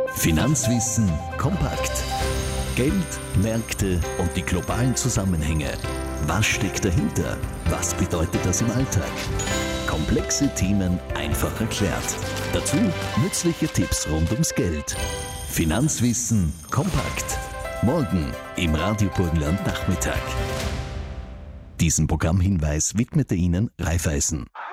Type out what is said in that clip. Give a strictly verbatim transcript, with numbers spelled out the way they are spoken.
Finanzwissen kompakt. Geld, Märkte und die globalen Zusammenhänge. Was steckt dahinter? Was bedeutet das im Alltag? Komplexe Themen einfach erklärt. Dazu nützliche Tipps rund ums Geld. Finanzwissen kompakt. Morgen im Radio Burgenland Nachmittag. Diesen Programmhinweis widmete Ihnen Raiffeisen.